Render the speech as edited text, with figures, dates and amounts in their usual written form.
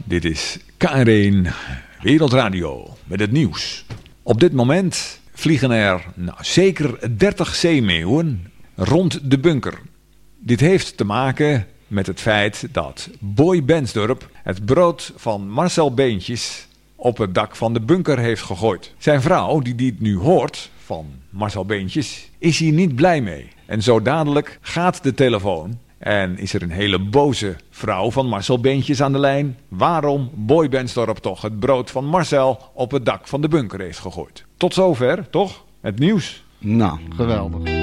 Dit is KRN Wereldradio met het nieuws. Op dit moment vliegen er zeker 30 zeemeeuwen rond de bunker. Dit heeft te maken met het feit dat Boy Bensdorp het brood van Marcel Beentjes op het dak van de bunker heeft gegooid. Zijn vrouw, die dit nu hoort van Marcel Beentjes, is hier niet blij mee. En zo dadelijk gaat de telefoon en is er een hele boze vrouw van Marcel Beentjes aan de lijn. Waarom Boy Bensdorp toch het brood van Marcel op het dak van de bunker heeft gegooid. Tot zover, toch? Het nieuws. Nou, geweldig.